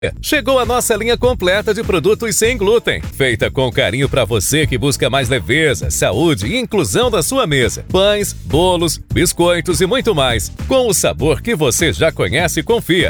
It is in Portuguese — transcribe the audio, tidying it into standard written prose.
Chegou a nossa linha completa de produtos sem glúten, feita com carinho para você que busca mais leveza, saúde e inclusão da sua mesa. Pães, bolos, biscoitos e muito mais, com o sabor que você já conhece e confia.